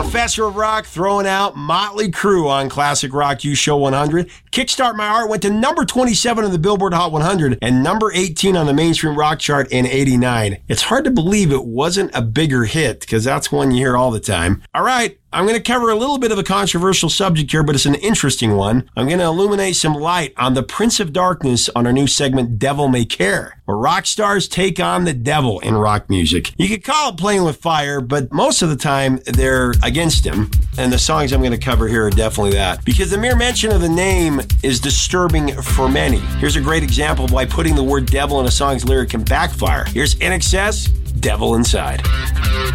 Professor of Rock throwing out Motley Crue on Classic Rock You Show 100. Kickstart My Heart went to number 27 on the Billboard Hot 100 and number 18 on the mainstream rock chart in 89. It's hard to believe it wasn't a bigger hit because that's one you hear all the time. All right, I'm going to cover a little bit of a controversial subject here, but it's an interesting one. I'm going to illuminate some light on the Prince of Darkness on our new segment, Devil May Care, where rock stars take on the devil in rock music. You could call it playing with fire, but most of the time they're against him. And the songs I'm going to cover here are definitely that. Because the mere mention of the name is disturbing for many. Here's a great example of why putting the word devil in a song's lyric can backfire. Here's INXS, Devil Inside.